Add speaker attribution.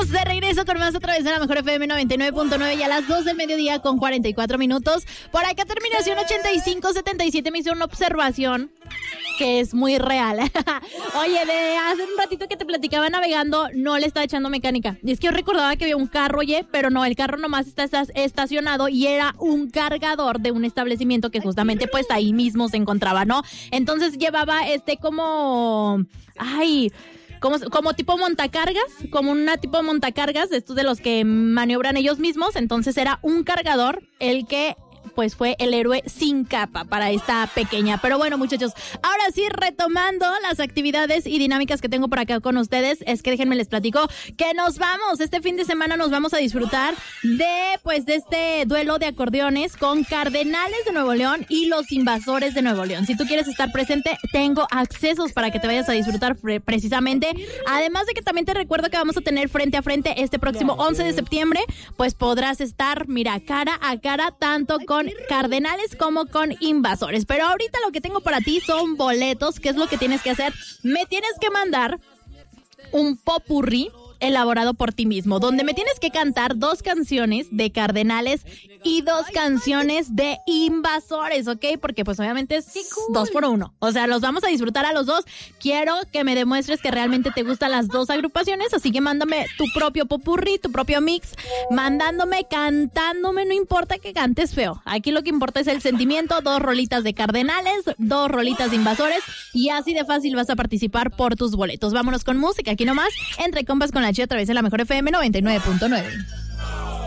Speaker 1: Estamos de regreso con más a través de la Mejor FM 99.9 y a las 2 del mediodía con 44 minutos. Por acá terminación 8577 me hizo una observación que es muy real. Oye, de hace un ratito que te platicaba navegando, no le estaba echando mecánica. Y es que yo recordaba que había un carro, oye, pero no, el carro nomás está estacionado y era un cargador de un establecimiento que justamente pues ahí mismo se encontraba, ¿no? Entonces llevaba como tipo montacargas, como una tipo de montacargas, estos de los que maniobran ellos mismos. Entonces era un cargador el que pues fue el héroe sin capa para esta pequeña. Pero bueno, muchachos, ahora sí, retomando las actividades y dinámicas que tengo por acá con ustedes, es que déjenme les platico que nos vamos, este fin de semana nos vamos a disfrutar de este duelo de acordeones con Cardenales de Nuevo León y los Invasores de Nuevo León. Si tú quieres estar presente, tengo accesos para que te vayas a disfrutar precisamente. Además de que también te recuerdo que vamos a tener frente a frente este próximo 11 de septiembre, pues podrás estar, mira, cara a cara, tanto con Cardenales como con Invasores. Pero ahorita lo que tengo para ti son boletos. ¿Qué es lo que tienes que hacer? Me tienes que mandar un popurrí elaborado por ti mismo, donde me tienes que cantar 2 canciones de Cardenales y 2 canciones de Invasores, ¿ok? Porque pues obviamente es 2 por 1. O sea, los vamos a disfrutar a los dos. Quiero que me demuestres que realmente te gustan las 2 agrupaciones, así que mándame tu propio popurrí, tu propio mix, mandándome, cantándome, no importa que cantes feo. Aquí lo que importa es el sentimiento. 2 rolitas de Cardenales, 2 rolitas de Invasores y así de fácil vas a participar por tus boletos. Vámonos con música, aquí nomás, entre compas con la Chi a través de la Mejor FM 99.9.